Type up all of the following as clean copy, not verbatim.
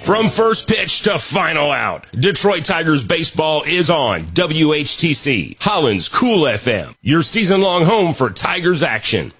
From first pitch to final out, Detroit Tigers baseball is on WHTC, Holland's Cool FM, your season-long home for Tigers action.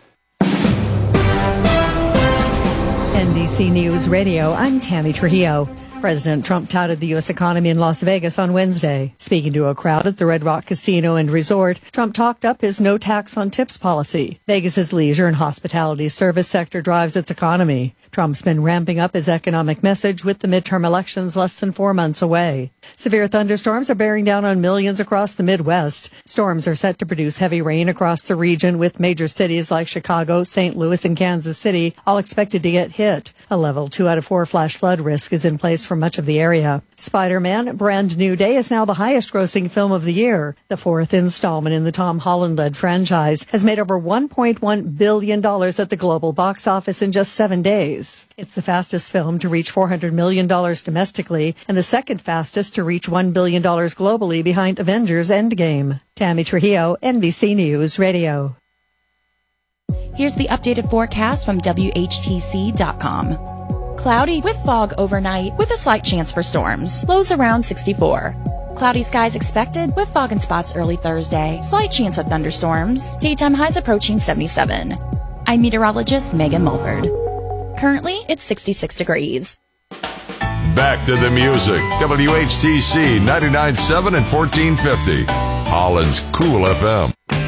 NBC News Radio, I'm Tammy Trujillo. President Trump touted the U.S. economy in Las Vegas on Wednesday. Speaking to a crowd at the Red Rock Casino and Resort, Trump talked up his no tax on tips policy. Vegas's leisure and hospitality service sector drives its economy. Trump's been ramping up his economic message with the midterm elections less than 4 months away. Severe thunderstorms are bearing down on millions across the Midwest. Storms are set to produce heavy rain across the region, with major cities like Chicago, St. Louis, and Kansas City all expected to get hit. A level 2 out of 4 flash flood risk is in place for much of the area. Spider-Man: Brand New Day is now the highest-grossing film of the year. The fourth installment in the Tom Holland-led franchise has made over $1.1 billion at the global box office in just 7 days. It's the fastest film to reach $400 million domestically and the second fastest to reach $1 billion globally, behind Avengers Endgame. Tammy Trujillo, NBC News Radio. Here's the updated forecast from WHTC.com. Cloudy with fog overnight with a slight chance for storms. Lows around 64. Cloudy skies expected with fog in spots early Thursday. Slight chance of thunderstorms. Daytime highs approaching 77. I'm meteorologist Megan Mulford. Currently, it's 66 degrees. Back to the music. WHTC 99.7 and 1450. Holland's Cool FM.